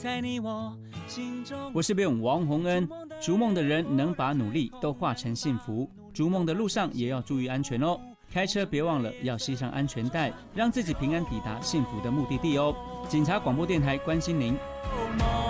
我是编王洪恩。逐梦的人能把努力都化成幸福，逐梦的路上也要注意安全哦。开车别忘了要系上安全带，让自己平安抵达幸福的目的地哦。警察广播电台关心您。